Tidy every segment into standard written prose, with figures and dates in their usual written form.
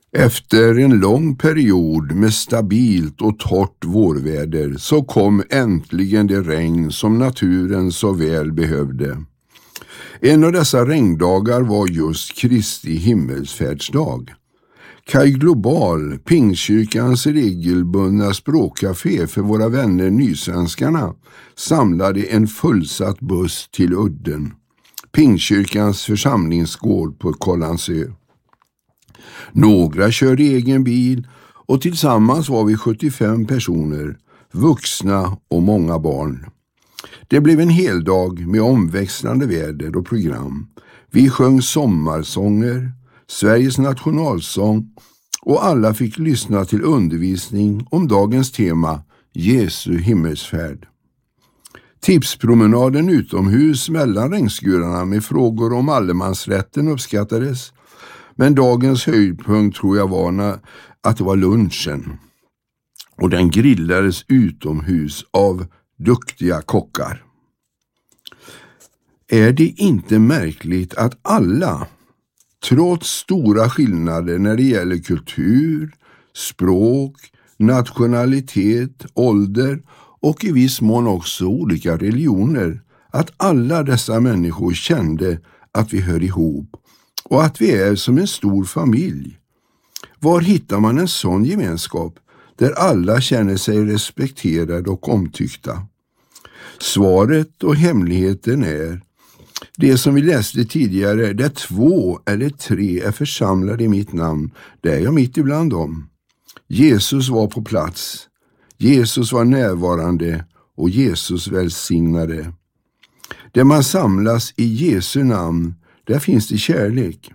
Efter en lång period med stabilt och torrt vårväder så kom äntligen det regn som naturen så väl behövde. En av dessa regndagar var just Kristi himmelsfärdsdag. Kaj Global, Pingstkyrkans regelbundna språkcafé för våra vänner nysvenskarna, samlade en fullsatt buss till udden. Pingstkyrkans församlingsgård på Kållandsö. Några körde egen bil och tillsammans var vi 75 personer, vuxna och många barn. Det blev en hel dag med omväxlande väder och program. Vi sjöng sommarsånger, Sveriges nationalsång och alla fick lyssna till undervisning om dagens tema Jesu himmelsfärd. Tipspromenaden utomhus mellan regnskurarna med frågor om allemansrätten uppskattades. Men dagens höjdpunkt tror jag var att det var lunchen. Och den grillades utomhus av duktiga kockar. Är det inte märkligt att alla, trots stora skillnader när det gäller kultur, språk, nationalitet, ålder och i viss mån också olika religioner, att alla dessa människor kände att vi hör ihop och att vi är som en stor familj? Var hittar man en sån gemenskap där alla känner sig respekterade och omtyckta? Svaret och hemligheten är det som vi läste tidigare, där 2 eller 3 är församlade i mitt namn, där är jag mitt ibland dem. Jesus var på plats, Jesus var närvarande och Jesus välsignade. Där man samlas i Jesu namn, där finns det kärlek,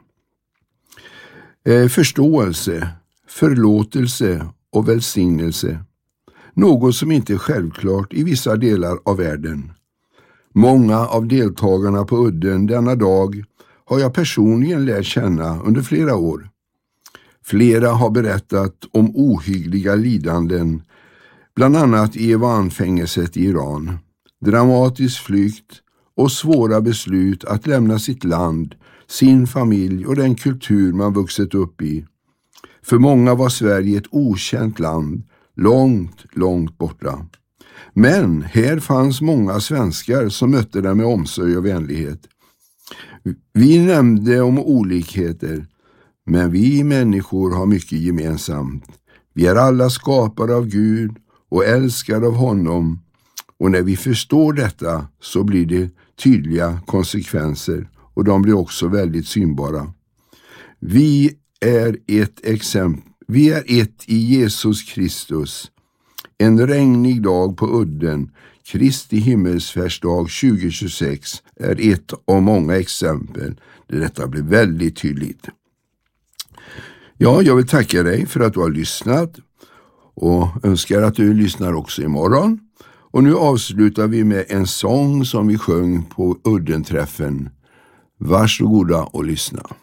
förståelse, förlåtelse och välsignelse. Något som inte är självklart i vissa delar av världen. Många av deltagarna på udden denna dag har jag personligen lärt känna under flera år. Flera har berättat om ohyggliga lidanden, bland annat i Evan-fängelset i Iran, dramatisk flykt och svåra beslut att lämna sitt land, sin familj och den kultur man vuxit upp i. För många var Sverige ett okänt land, långt borta. Men här fanns många svenskar som mötte dem med omsorg och vänlighet. Vi nämnde om olikheter, men vi människor har mycket gemensamt. Vi är alla skapade av Gud och älskade av honom. Och när vi förstår detta så blir det tydliga konsekvenser och de blir också väldigt synbara. Vi är ett i Jesus Kristus. En regnig dag på udden, Kristi himmelsfärdsdag 2026, är ett av många exempel där detta blir väldigt tydligt. Ja, jag vill tacka dig för att du har lyssnat och önskar att du lyssnar också imorgon. Och nu avslutar vi med en sång som vi sjöng på uddenträffen. Varsågoda och lyssna.